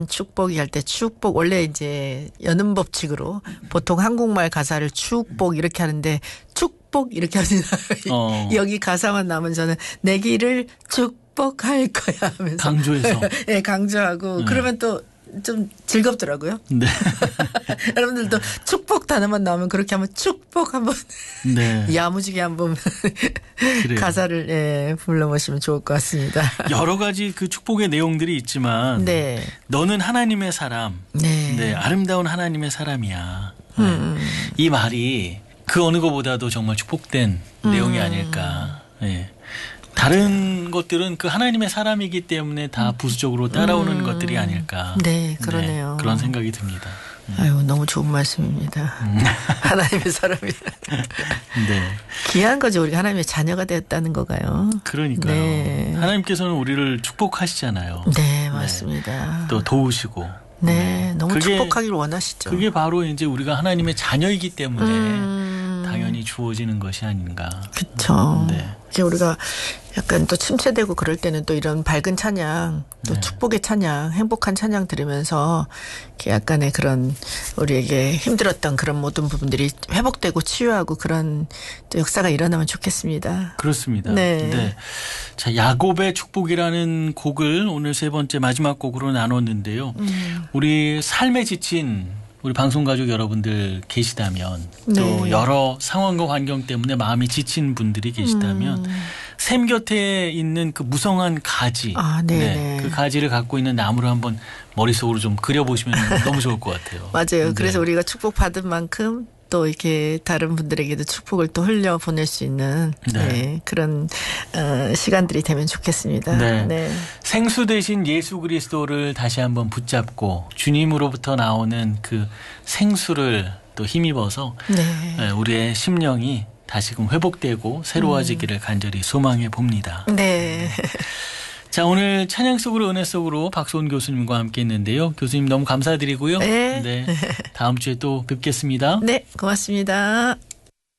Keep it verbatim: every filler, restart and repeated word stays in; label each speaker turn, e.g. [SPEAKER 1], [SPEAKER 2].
[SPEAKER 1] 축복이 할 때 축복 원래 이제 여는 법칙으로 보통 한국말 가사를 축복 이렇게 하는데 축복 이렇게 합니다. 어. 여기 가사만 나오면 저는 내 길을 축복할 거야 하면서
[SPEAKER 2] 강조해서
[SPEAKER 1] 네, 강조하고 네. 그러면 또 좀 즐겁더라고요.
[SPEAKER 2] 네.
[SPEAKER 1] 여러분들도 축복 단어만 나오면 그렇게 한번 축복 한번
[SPEAKER 2] 네.
[SPEAKER 1] 야무지게 한번 가사를 예, 불러보시면 좋을 것 같습니다.
[SPEAKER 2] 여러 가지 그 축복의 내용들이 있지만 네. 너는 하나님의 사람, 네. 네, 아름다운 하나님의 사람이야. 네. 음. 이 말이 그 어느 것보다도 정말 축복된 음. 내용이 아닐까. 네. 다른 것들은 그 하나님의 사람이기 때문에 다 부수적으로 따라오는 음. 것들이 아닐까.
[SPEAKER 1] 네, 그러네요.
[SPEAKER 2] 네, 그런 생각이 듭니다.
[SPEAKER 1] 아유, 너무 좋은 말씀입니다. 음. 하나님의 사람이다.
[SPEAKER 2] 네.
[SPEAKER 1] 귀한 거죠. 우리가 하나님의 자녀가 되었다는 거가요.
[SPEAKER 2] 그러니까요. 네. 하나님께서는 우리를 축복하시잖아요.
[SPEAKER 1] 네, 맞습니다.
[SPEAKER 2] 네. 또 도우시고.
[SPEAKER 1] 네, 네. 너무 그게, 축복하기를 원하시죠.
[SPEAKER 2] 그게 바로 이제 우리가 하나님의 자녀이기 때문에 음. 당연히 주어지는 것이 아닌가.
[SPEAKER 1] 그렇죠. 네. 이제 우리가 약간 또 침체되고 그럴 때는 또 이런 밝은 찬양, 또 네. 축복의 찬양, 행복한 찬양 들으면서 약간의 그런 우리에게 힘들었던 그런 모든 부분들이 회복되고 치유하고 그런 또 역사가 일어나면 좋겠습니다.
[SPEAKER 2] 그렇습니다.
[SPEAKER 1] 네.
[SPEAKER 2] 네. 자, 야곱의 축복이라는 곡을 오늘 세 번째 마지막 곡으로 나눴는데요. 음. 우리 삶에 지친 우리 방송가족 여러분들 계시다면 네. 또 여러 상황과 환경 때문에 마음이 지친 분들이 계시다면 음. 샘 곁에 있는 그 무성한 가지
[SPEAKER 1] 아,
[SPEAKER 2] 네. 그 가지를 갖고 있는 나무를 한번 머릿속으로 좀 그려보시면 너무 좋을 것 같아요.
[SPEAKER 1] 맞아요.
[SPEAKER 2] 네.
[SPEAKER 1] 그래서 우리가 축복받은 만큼 또 이렇게 다른 분들에게도 축복을 또 흘려 보낼 수 있는 네. 네, 그런 어, 시간들이 되면 좋겠습니다.
[SPEAKER 2] 네. 네. 생수 대신 예수 그리스도를 다시 한번 붙잡고 주님으로부터 나오는 그 생수를 또 힘입어서 네. 우리의 심령이 다시금 회복되고 새로워지기를 음. 간절히 소망해 봅니다.
[SPEAKER 1] 네.
[SPEAKER 2] 자, 오늘 찬양 속으로 은혜 속으로 박소은 교수님과 함께 했는데요. 교수님 너무 감사드리고요.
[SPEAKER 1] 네.
[SPEAKER 2] 네. 다음 주에 또 뵙겠습니다.
[SPEAKER 1] 네, 고맙습니다.